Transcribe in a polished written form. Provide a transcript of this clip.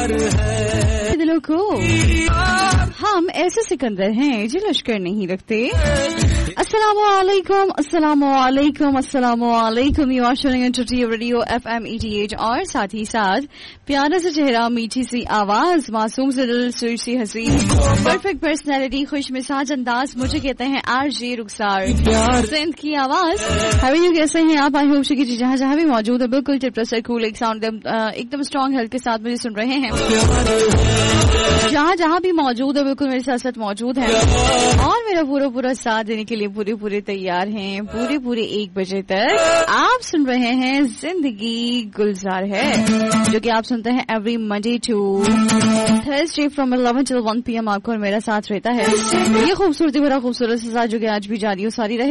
दिलों को हम ऐसे सिकंदर हैं जो लश्कर नहीं रखते। अस्सलामुअलैकुम, अस्सलामुअलैकुम, अस्सलामुअलैकुम। यू आर सुनिंग एंटरटी रेडियो FM 88 और साथ ही साथ प्यारा सा चेहरा, मीठी सी आवाज, मासूम से दिल, सुर सी हंसी, परफेक्ट पर्सनैलिटी, खुश मिजाज अंदाज, मुझे कहते हैं RJ रुखसार, सिंध की आवाज। हाउ आर यू, कैसे हैं आप? आई होप कि जहाँ जहाँ भी मौजूद है बिल्कुल टिप टॉप कूल एक साउंड एकदम स्ट्रॉन्ग हेल्थ के साथ मुझे सुन रहे हैं। जहाँ जहाँ भी मौजूद है बिल्कुल मेरे साथ साथ मौजूद है और मेरा पूरा साथ देने के लिए पूरे तैयार हैं। पूरे 1 बजे तक आप सुन रहे हैं जिंदगी गुलजार है, जो कि आप सुनते हैं every Monday to Thursday from 11 till 1 PM आपको और मेरा साथ रहता है। ये खूबसूरती भरा खूबसूरत सा साथ जो कि आज भी जारी हो सारी रहे।